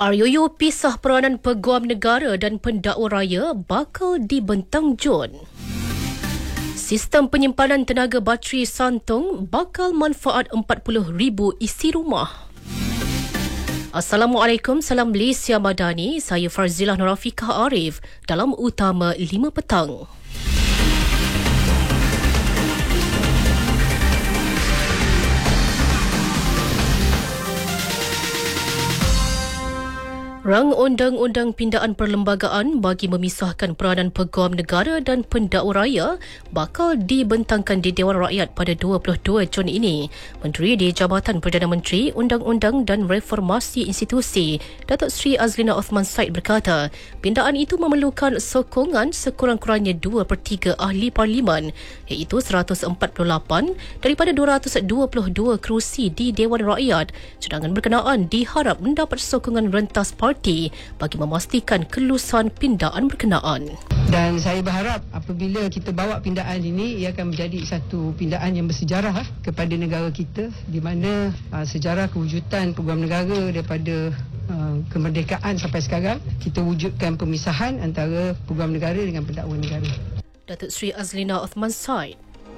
RUU pisah peranan peguam negara dan pendakwa raya bakal dibentang Jun. Sistem penyimpanan tenaga bateri Santong bakal manfaat 40,000 isi rumah. Assalamualaikum, salam Malaysia Madani. Saya Farzilah Nurafiqah Arif dalam Utama 5 Petang. Rang Undang-Undang Pindaan Perlembagaan bagi memisahkan peranan peguam negara dan pendakwa raya bakal dibentangkan di Dewan Rakyat pada 22 Jun ini. Menteri di Jabatan Perdana Menteri, Undang-Undang dan Reformasi Institusi, Datuk Seri Azlina Othman Said berkata, pindaan itu memerlukan sokongan sekurang-kurangnya 2/3 ahli parlimen, iaitu 148 daripada 222 kerusi di Dewan Rakyat. Cadangan berkenaan diharap mendapat sokongan rentas parti bagi memastikan kelusan pindaan berkenaan. Dan saya berharap apabila kita bawa pindaan ini, ia akan menjadi satu pindaan yang bersejarah kepada negara kita, di mana sejarah kewujudan peguam negara daripada kemerdekaan sampai sekarang, kita wujudkan pemisahan antara peguam negara dengan pendakwa negara. Datuk Seri Azlina Othman Said.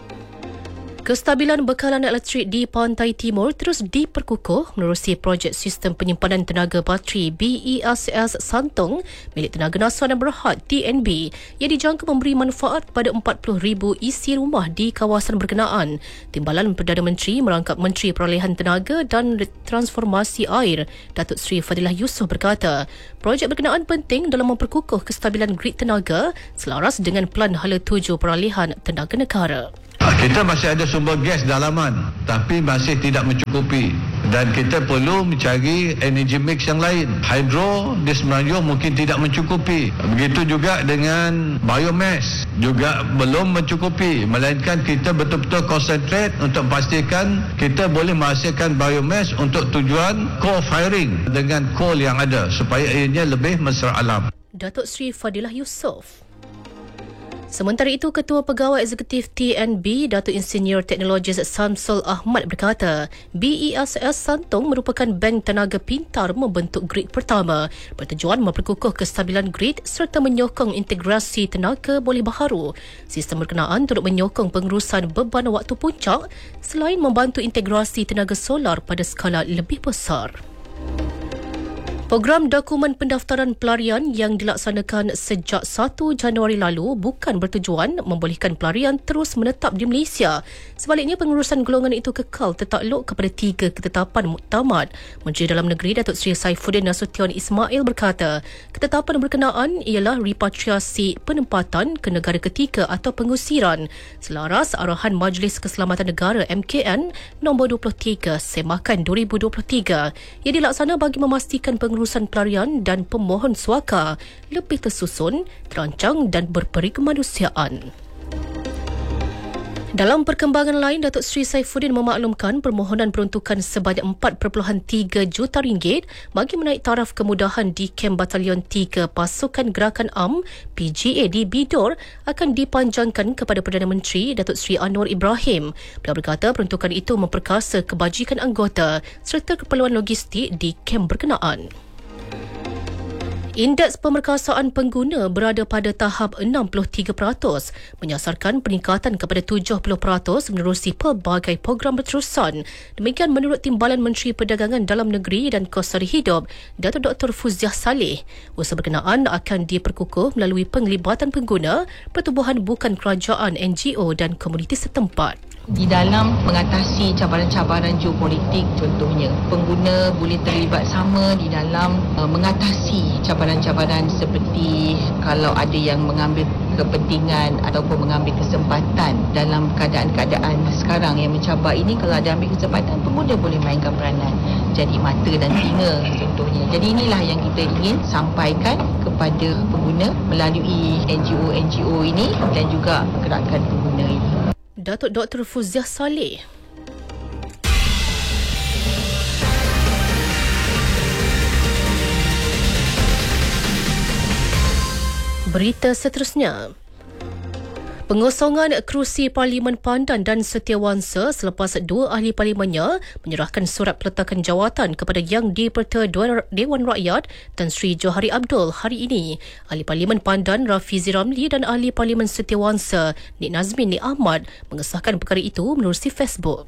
Kestabilan bekalan elektrik di Pantai Timur terus diperkukuh menerusi projek sistem penyimpanan tenaga bateri BESS Santong milik Tenaga Nasional dan Berhad TNB yang dijangka memberi manfaat pada 40,000 isi rumah di kawasan berkenaan. Timbalan Perdana Menteri merangkap Menteri Perolehan Tenaga dan Transformasi Air, Datuk Seri Fadilah Yusof berkata, projek berkenaan penting dalam memperkukuh kestabilan grid tenaga selaras dengan Pelan Hala 7 Peralihan Tenaga Negara. Kita masih ada sumber gas dalaman tapi masih tidak mencukupi dan kita perlu mencari energy mix yang lain. Hydro di Semenanjung mungkin tidak mencukupi. Begitu juga dengan biomass juga belum mencukupi, melainkan kita betul-betul concentrate untuk pastikan kita boleh menghasilkan biomass untuk tujuan co-firing dengan coal yang ada supaya ianya lebih mesra alam. Datuk Seri Fadilah Yusof. Sementara itu, Ketua Pegawai Eksekutif TNB, Datuk Insinyur Teknologis Samsul Ahmad berkata, BESS Santong merupakan bank tenaga pintar membentuk grid pertama bertujuan memperkukuh kestabilan grid serta menyokong integrasi tenaga boleh baharu. Sistem berkenaan turut menyokong pengurusan beban waktu puncak selain membantu integrasi tenaga solar pada skala lebih besar. Program dokumen pendaftaran pelarian yang dilaksanakan sejak 1 Januari lalu bukan bertujuan membolehkan pelarian terus menetap di Malaysia. Sebaliknya, pengurusan golongan itu kekal tertakluk kepada 3 ketetapan muktamad. Menteri Dalam Negeri Datuk Seri Saifuddin Nasution Ismail berkata, ketetapan berkenaan ialah repatriasi penempatan ke negara ketiga atau pengusiran selaras arahan Majlis Keselamatan Negara MKN nombor 23 Semakan 2023 yang dilaksana bagi memastikan pengurusan pelarian dan pemohon suaka lebih tersusun, terancang dan berperi kemanusiaan. Dalam perkembangan lain, Datuk Seri Saifuddin memaklumkan permohonan peruntukan sebanyak 4.3 juta ringgit bagi menaik taraf kemudahan di kem Batalion 3 Pasukan Gerakan AM PGA di Bidor akan dipanjangkan kepada Perdana Menteri Datuk Seri Anwar Ibrahim. Beliau berkata peruntukan itu memperkasa kebajikan anggota serta keperluan logistik di kem berkenaan. Indeks pemerkasaan pengguna berada pada tahap 63%, menyasarkan peningkatan kepada 70% menerusi pelbagai program berterusan. Demikian menurut Timbalan Menteri Perdagangan Dalam Negeri dan Kos Sari Hidup, Datuk Dr. Fuziah Saleh. Usaha berkenaan akan diperkukuh melalui penglibatan pengguna, pertubuhan bukan kerajaan, NGO dan komuniti setempat. Di dalam mengatasi cabaran-cabaran geopolitik, contohnya pengguna boleh terlibat sama di dalam mengatasi cabaran-cabaran seperti kalau ada yang mengambil kepentingan ataupun mengambil kesempatan dalam keadaan-keadaan sekarang yang mencabar ini. Kalau ada ambil kesempatan, pengguna boleh mainkan peranan jadi mata dan telinga contohnya. Jadi inilah yang kita ingin sampaikan kepada pengguna melalui NGO-NGO ini dan juga gerakan pengguna ini. Datuk Dr. Fuziah Saleh. Berita seterusnya. Pengosongan kerusi Parlimen Pandan dan Setiawangsa selepas dua ahli parlimennya menyerahkan surat peletakan jawatan kepada Yang di-Perta Dewan Rakyat Tan Sri Johari Abdul hari ini. Ahli Parlimen Pandan Rafizi Ramli dan ahli Parlimen Setiawangsa Nik Nazmin Nik Ahmad mengesahkan perkara itu menerusi Facebook.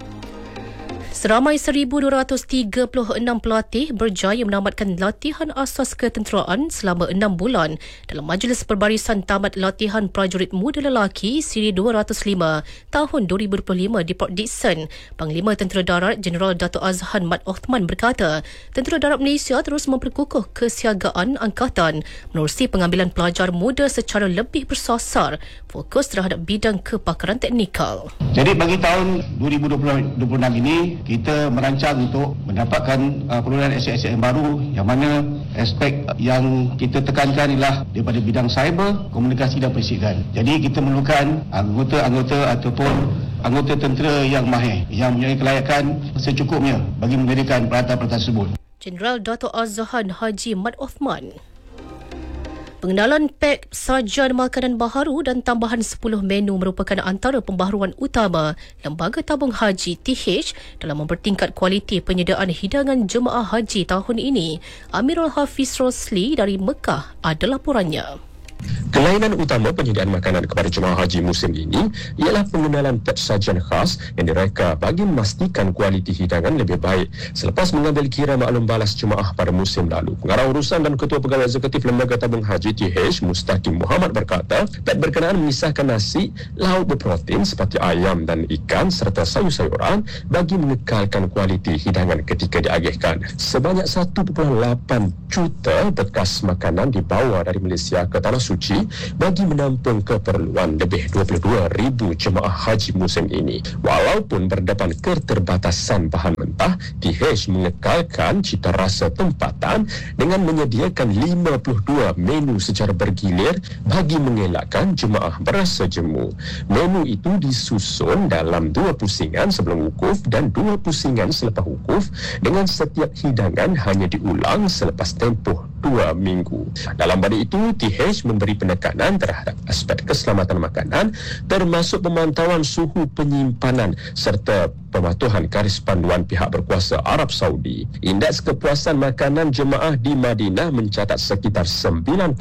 Seramai 1,236 pelatih berjaya menamatkan latihan asas ketenteraan selama 6 bulan dalam Majlis Perbarisan Tamat Latihan Prajurit Muda Lelaki Siri 205 tahun 2025 di Port Dickson. Panglima Tentera Darat Jeneral Dato' Azhan Mat Othman berkata, Tentera Darat Malaysia terus memperkukuh kesiagaan angkatan menerusi pengambilan pelajar muda secara lebih bersasar, fokus terhadap bidang kepakaran teknikal. Jadi bagi tahun 2026 ini, kita merancang untuk mendapatkan penurunan aset-aset yang baru, yang mana aspek yang kita tekankan ialah daripada bidang cyber, komunikasi dan perisikan. Jadi kita memerlukan anggota-anggota ataupun anggota tentera yang mahir, yang mempunyai kelayakan secukupnya bagi mendirikan peralatan-peralatan tersebut. Jeneral Dato' Azhan Haji Mat Othman. Pengenalan pek sajian makanan baharu dan tambahan 10 menu merupakan antara pembaharuan utama Lembaga Tabung Haji TH dalam mempertingkat kualiti penyediaan hidangan jemaah haji tahun ini. Amirul Hafiz Rosli dari Mekah ada laporannya. Kelainan utama penyediaan makanan kepada jemaah haji musim ini ialah pengenalan pek sajian khas yang direka bagi memastikan kualiti hidangan lebih baik. Selepas mengambil kira maklum balas jemaah pada musim lalu, Pengarah Urusan dan Ketua Pegawai Eksekutif Lembaga Tabung Haji TH Mustaqim Muhammad berkata, pek berkenaan memisahkan nasi, lauk berprotein seperti ayam dan ikan serta sayur-sayuran bagi mengekalkan kualiti hidangan ketika diagihkan. Sebanyak 1.8 juta bekas makanan dibawa dari Malaysia ke Tanah Suci bagi menampung keperluan lebih 22,000 jemaah haji musim ini. Walaupun berdepan keterbatasan bahan mentah, TH mengekalkan cita rasa tempatan dengan menyediakan 52 menu secara bergilir bagi mengelakkan jemaah berasa jemu. Menu itu disusun dalam 2 pusingan sebelum wukuf dan 2 pusingan selepas wukuf, dengan setiap hidangan hanya diulang selepas tempoh 2 minggu. Dalam pada itu, TH memberi penekanan terhadap aspek keselamatan makanan termasuk pemantauan suhu penyimpanan serta pematuhan garis panduan pihak berkuasa Arab Saudi. Indeks kepuasan makanan jemaah di Madinah mencatat sekitar 94%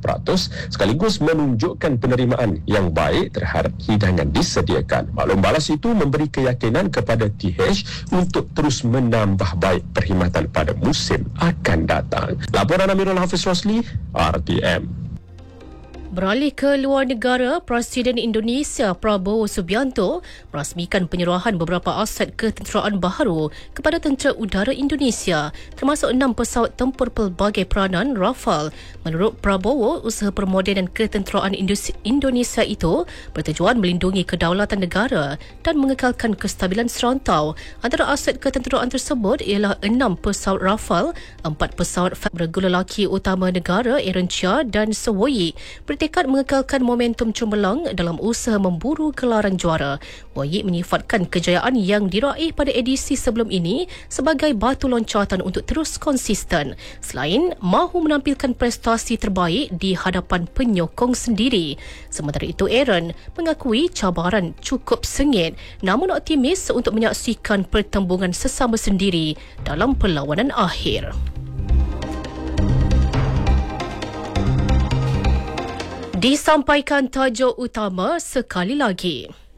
sekaligus menunjukkan penerimaan yang baik terhadap hidangan disediakan. Maklum balas itu memberi keyakinan kepada TH untuk terus menambah baik perkhidmatan pada musim akan datang. Laporan Amirul Hafiz Rosli, RTM. Beralih ke luar negara, Presiden Indonesia Prabowo Subianto merasmikan penyerahan beberapa aset ketenteraan baharu kepada Tentera Udara Indonesia, termasuk 6 pesawat tempur pelbagai peranan Rafale. Menurut Prabowo, usaha permodenan ketenteraan Indonesia itu bertujuan melindungi kedaulatan negara dan mengekalkan kestabilan serantau. Antara aset ketenteraan tersebut ialah 6 pesawat Rafale, 4 pesawat bergulolaki utama negara Aaron Chia dan Sewoyi, bertekad mengekalkan momentum cemerlang dalam usaha memburu gelaran juara. Wayik menyifatkan kejayaan yang diraih pada edisi sebelum ini sebagai batu loncatan untuk terus konsisten, selain mahu menampilkan prestasi terbaik di hadapan penyokong sendiri. Sementara itu, Aaron mengakui cabaran cukup sengit namun optimis untuk menyaksikan pertembungan sesama sendiri dalam perlawanan akhir. Disampaikan tajuk utama sekali lagi.